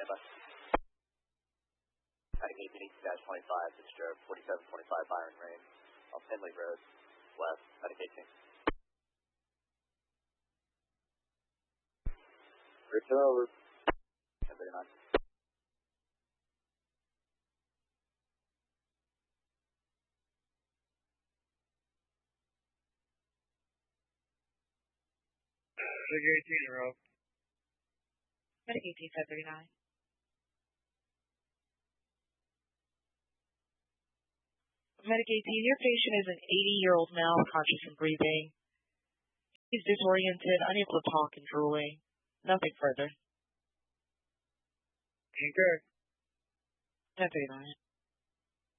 standby. Heading 18-25, this is Joe, 4725 Byron Range, off Henley Road, west, heading 18. Return over. 1039. Figure 18 in a row. Medic 18539. Medic 18, your patient is an 80-year-old male, conscious and breathing. He's disoriented, unable to talk and drooling. Nothing further. Anchor. 1039.